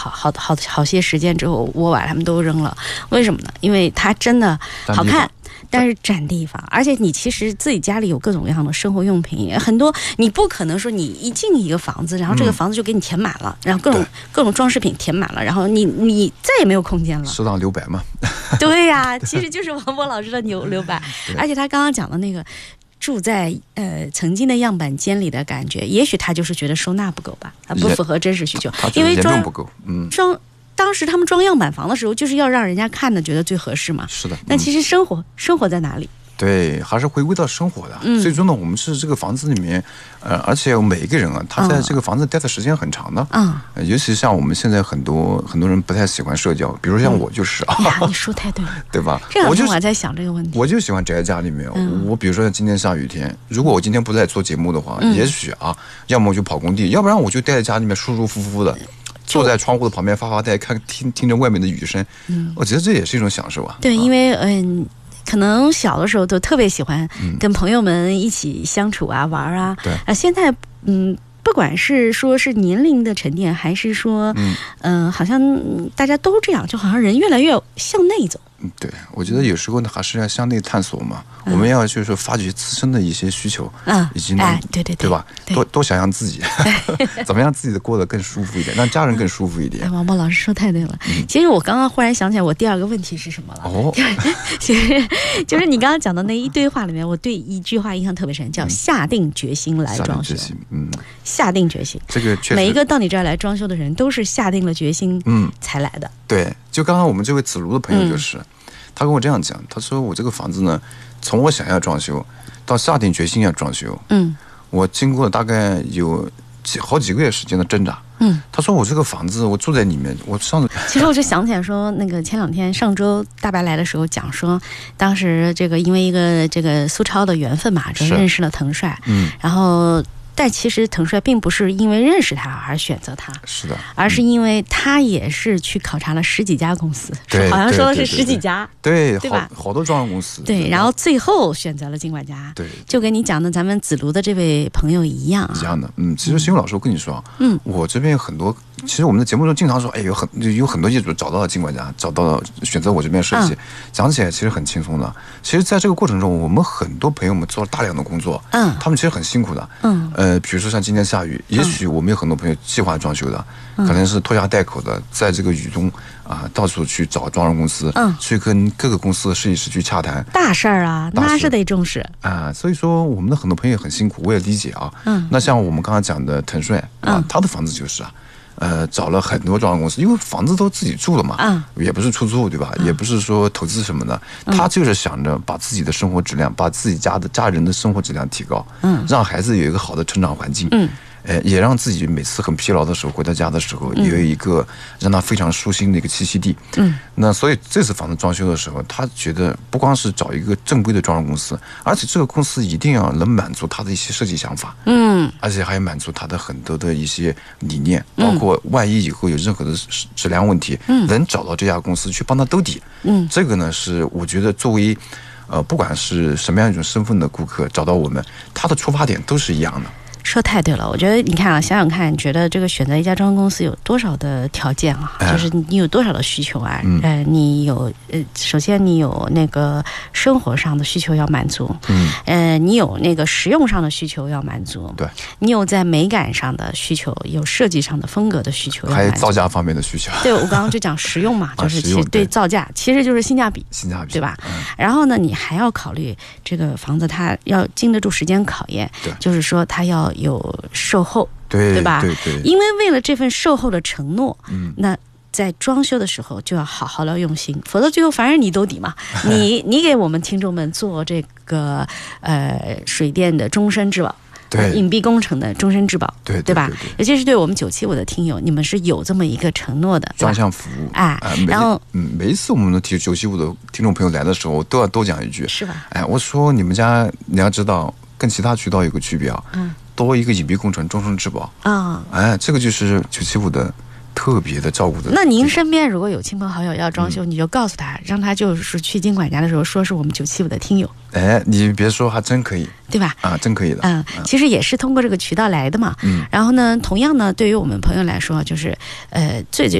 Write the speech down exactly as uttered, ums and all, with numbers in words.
好好好好些时间之后，我把它们都扔了。为什么呢？因为它真的好看。但是占地方，而且你其实自己家里有各种各样的生活用品，很多你不可能说你一进一个房子，然后这个房子就给你填满了，嗯、然后各种各种装饰品填满了，然后你你再也没有空间了。 适当留白嘛。 对呀、啊，其实就是王波老师的留留白，而且他刚刚讲的那个。住在呃曾经的样板间里的感觉，也许他就是觉得收纳不够吧，他不符合真实需求，因为装不够，嗯， 装当时他们装样板房的时候，就是要让人家看的觉得最合适嘛。 是的， 但其实生活、嗯、生活在哪里？ 对，还是回归到生活的。嗯、最终呢，我们是这个房子里面，呃，而且每一个人啊，他在这个房子待的时间很长的。嗯、呃，尤其像我们现在很多很多人不太喜欢社交，比如像我就是啊。 嗯、呀，你说太对了， 对吧？ 这两天我还在想这个问题。 我就喜欢宅在家里面。嗯、我比如说今天下雨天，如果我今天不在做节目的话，嗯、也许啊，要么我就跑工地，要不然我就待在家里面舒舒服服的。坐在窗户的旁边发发呆，看听听着外面的雨声，嗯，我觉得这也是一种享受啊。 对，因为嗯、呃，可能小的时候都特别喜欢跟朋友们一起相处啊、玩啊。对啊，现在嗯，不管是说是年龄的沉淀，还是说嗯、呃，好像大家都这样，就好像人越来越向内走。 嗯，对，我觉得有时候呢，还是要向内探索嘛。嗯、我们要就是说发掘自身的一些需求，嗯，以及呢， 哎，对对对， 对吧？对多多想想自己，怎么样自己的过得更舒服一点，让家人更舒服一点。 哎、王波老师说太对了。嗯、其实我刚刚忽然想起来，我第二个问题是什么了？哦，其实就是你刚刚讲的那一堆话里面，我对一句话印象特别深，叫下定决心来装修。 嗯， 下定决心， 这个确实， 每一个到你这儿来装修的人，都是下定了决心，嗯，才来的。 对，就刚刚我们这位子卢的朋友就是。嗯他跟我这样讲，他说我这个房子呢，从我想要装修到下定决心要装修，嗯，我经过了大概有几好几个月时间的挣扎，嗯，他说我这个房子我住在里面，我上次其实我就想起来说，那个前两天上周大白来的时候讲说，当时这个因为一个这个苏超的缘分嘛，就认识了滕帅，嗯，然后。但其实滕帅并不是因为认识他而选择他， 是的， 而是因为他也是去考察了十几家公司，对，好像说的是十几家， 对对吧？ 好多装潢公司， 对，然后最后选择了金管家，对，就跟你讲的咱们子卢的这位朋友一样啊， 一样的，嗯，其实新勇老师，我跟你说，嗯，我这边很多，其实我们的节目中经常说，哎，有很有很多业主找到了金管家，找到了选择我这边设计，嗯、讲起来其实很轻松的。其实，在这个过程中，我们很多朋友们做了大量的工作，嗯，他们其实很辛苦的，嗯。呃，比如说像今天下雨，也许我们有很多朋友计划装修的，嗯、可能是拖家带口的，在这个雨中啊、呃，到处去找装潢公司，嗯，去跟各个公司的设计师去洽谈， 大事儿啊，那是得重视啊、呃。所以说，我们的很多朋友很辛苦，我也理解啊。嗯，那像我们刚刚讲的滕帅啊，嗯、他的房子就是啊。呃，找了很多装潢公司，因为房子都自己住了嘛，嗯，也不是出租，对吧？嗯、也不是说投资什么的，嗯、他就是想着把自己的生活质量，把自己家的家人的生活质量提高，嗯，让孩子有一个好的成长环境，嗯。呃，也让自己每次很疲劳的时候回到家的时候，也有一个让他非常舒心的一个栖息地。嗯，那所以这次房子装修的时候，他觉得不光是找一个正规的装潢公司，而且这个公司一定要能满足他的一些设计想法。嗯，而且还要满足他的很多的一些理念，包括万一以后有任何的质量问题，嗯，能找到这家公司去帮他兜底。嗯，这个呢是我觉得作为呃不管是什么样一种身份的顾客找到我们，他的出发点都是一样的。 说太对了，我觉得你看啊，想想看，你觉得这个选择一家装潢公司有多少的条件啊？哎、就是你有多少的需求啊？嗯、呃，你有呃，首先你有那个生活上的需求要满足，嗯，呃，你有那个实用上的需求要满足， 对， 你有在美感上的需求，有设计上的风格的需求要满足， 还有造价方面的需求。 对，我刚刚就讲实用嘛，就是其实对造价，其实就是性价比， 性价比， 对吧？嗯、然后呢，你还要考虑这个房子它要经得住时间考验，对，就是说它要有售后， 对对吧？ 对对， 因为为了这份售后的承诺，嗯，那在装修的时候就要好好的用心，否则最后反正你兜底嘛。你你给我们听众们做这个呃水电的终身质保。对，隐蔽工程的终身质保， 对对吧？对对对对，尤其是对我们九七五的听友，你们是有这么一个承诺的专项服务， 哎，呃、然后嗯，每一次我们的提九七五的听众朋友来的时候，都要多讲一句， 是吧？ 哎，我说你们家你要知道，跟其他渠道有个区别啊，嗯，多一个隐蔽工程终身质保啊，哦、哎，这个就是九七五的。特别的照顾的。 那您身边如果有亲朋好友要装修，嗯、你就告诉他，让他就是去金管家的时候说是我们九七五的听友。 哎，你别说，还真可以， 对吧？ 啊，真可以的。 嗯，其实也是通过这个渠道来的嘛。嗯，然后呢，同样呢，对于我们朋友来说，就是呃，最最。